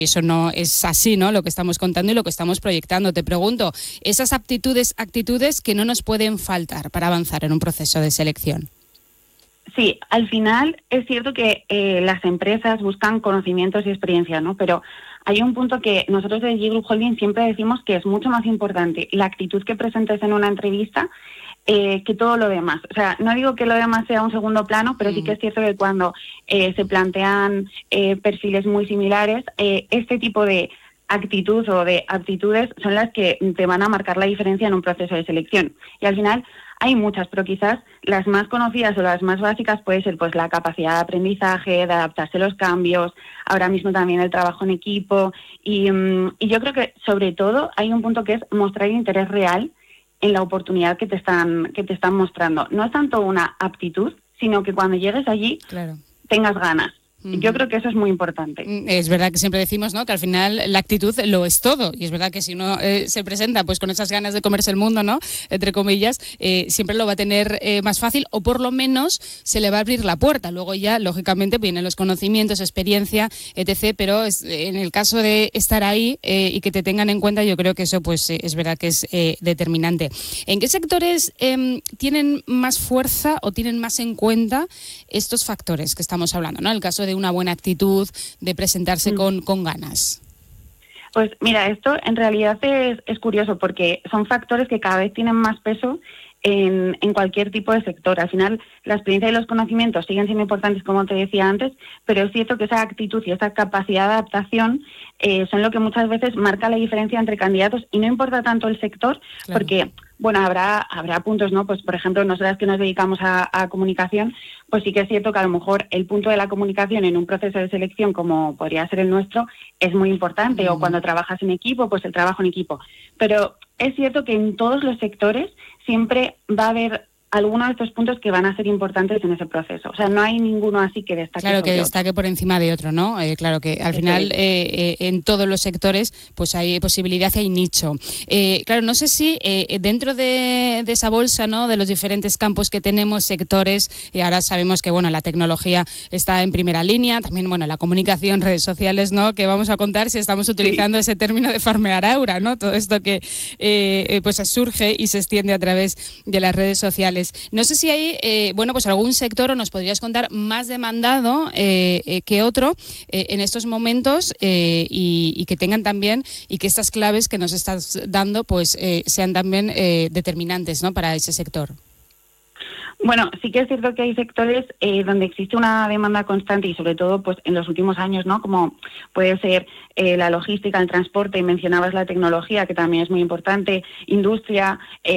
eso no es así, ¿no? Lo que estamos contando y lo que estamos proyectando. Te pregunto, esas actitudes que no nos pueden faltar para avanzar en un proceso de selección. Sí, al final es cierto que las empresas buscan conocimientos y experiencia, ¿no? Pero hay un punto que nosotros de G Group Holding siempre decimos que es mucho más importante la actitud que presentes en una entrevista que todo lo demás. O sea, no digo que lo demás sea un segundo plano, pero sí que es cierto que cuando se plantean perfiles muy similares, este tipo de actitud o de aptitudes son las que te van a marcar la diferencia en un proceso de selección. Y al final hay muchas, pero quizás las más conocidas o las más básicas puede ser pues la capacidad de aprendizaje, de adaptarse a los cambios, ahora mismo también el trabajo en equipo y yo creo que sobre todo hay un punto que es mostrar interés real en la oportunidad que te están mostrando. No es tanto una aptitud, sino que cuando llegues allí tengas ganas. Yo creo que eso es muy importante. Es verdad que siempre decimos, ¿no?, que al final la actitud lo es todo, y es verdad que si uno se presenta pues con esas ganas de comerse el mundo, ¿no?, entre comillas, siempre lo va a tener más fácil, o por lo menos se le va a abrir la puerta. Luego ya, lógicamente, vienen los conocimientos, experiencia, etc., pero en el caso de estar ahí y que te tengan en cuenta, yo creo que eso pues es verdad que es determinante. ¿En qué sectores tienen más fuerza o tienen más en cuenta estos factores que estamos hablando, ¿no? El caso de una buena actitud, de presentarse con ganas. Pues mira, esto en realidad es curioso porque son factores que cada vez tienen más peso en cualquier tipo de sector. Al final, la experiencia y los conocimientos siguen siendo importantes, como te decía antes, pero es cierto que esa actitud y esa capacidad de adaptación son lo que muchas veces marca la diferencia entre candidatos, y no importa tanto el sector, porque bueno, habrá puntos, ¿no? Pues por ejemplo, nosotras que nos dedicamos a comunicación, pues sí que es cierto que a lo mejor el punto de la comunicación en un proceso de selección, como podría ser el nuestro, es muy importante, o cuando trabajas en equipo, pues el trabajo en equipo. Pero es cierto que en todos los sectores siempre va a haber algunos de estos puntos que van a ser importantes en ese proceso. O sea, no hay ninguno así que destaque. Claro, que destaque por encima de otro, ¿no? Claro que al final en todos los sectores pues hay posibilidad, hay nicho. Claro, no sé si dentro de esa bolsa, ¿no?, de los diferentes campos que tenemos, sectores, y ahora sabemos que bueno, la tecnología está en primera línea, también bueno, la comunicación, redes sociales, ¿no?, que vamos a contar si estamos utilizando ese término de farmear aura, ¿no? Todo esto que pues surge y se extiende a través de las redes sociales. No sé si hay, bueno, pues algún sector, o nos podrías contar, más demandado que otro en estos momentos y que tengan también, y que estas claves que nos estás dando pues sean también determinantes, ¿no?, para ese sector. Bueno, sí que es cierto que hay sectores donde existe una demanda constante, y sobre todo pues en los últimos años, ¿no?, como puede ser la logística, el transporte, y mencionabas la tecnología, que también es muy importante, industria,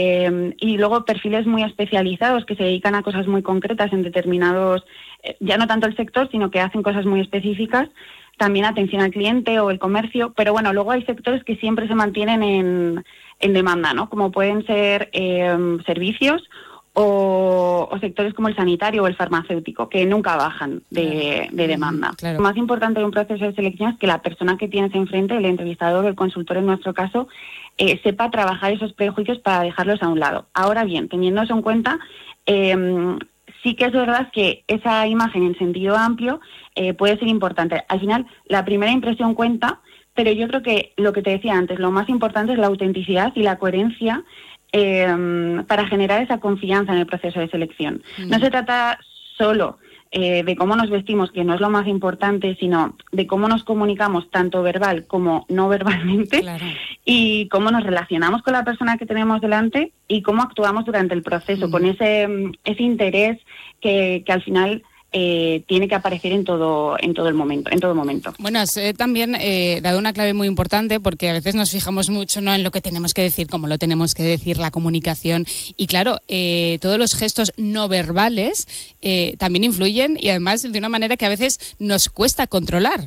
y luego perfiles muy especializados que se dedican a cosas muy concretas en determinados, ya no tanto el sector, sino que hacen cosas muy específicas. También atención al cliente o el comercio, pero bueno, luego hay sectores que siempre se mantienen en demanda, ¿no?, como pueden ser servicios, o sectores como el sanitario o el farmacéutico, que nunca bajan de demanda. Lo más importante de un proceso de selección es que la persona que tienes enfrente, el entrevistador o el consultor en nuestro caso, sepa trabajar esos prejuicios para dejarlos a un lado. Ahora bien, teniendo eso en cuenta, sí que es verdad que esa imagen en sentido amplio puede ser importante. Al final, la primera impresión cuenta, pero yo creo que lo que te decía antes, lo más importante es la autenticidad y la coherencia para generar esa confianza en el proceso de selección. No se trata solo de cómo nos vestimos, que no es lo más importante, sino de cómo nos comunicamos, tanto verbal como no verbalmente, y cómo nos relacionamos con la persona que tenemos delante y cómo actuamos durante el proceso, con ese interés que al final tiene que aparecer en todo momento. Bueno, has también dado una clave muy importante, porque a veces nos fijamos mucho, ¿no?, en lo que tenemos que decir, cómo lo tenemos que decir, la comunicación, y claro, todos los gestos no verbales también influyen, y además de una manera que a veces nos cuesta controlar.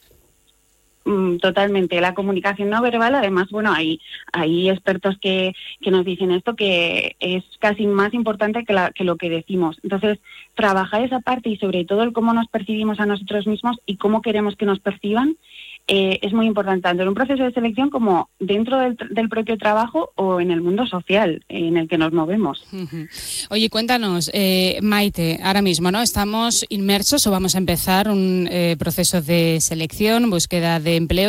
Totalmente. La comunicación no verbal, además, bueno, hay expertos que nos dicen esto, que es casi más importante que lo que decimos. Entonces, trabajar esa parte, y sobre todo el cómo nos percibimos a nosotros mismos y cómo queremos que nos perciban, es muy importante, tanto en un proceso de selección como dentro del propio trabajo o en el mundo social en el que nos movemos. Oye, cuéntanos, Maite, ahora mismo, ¿no?, estamos inmersos o vamos a empezar un proceso de selección, búsqueda de empleo.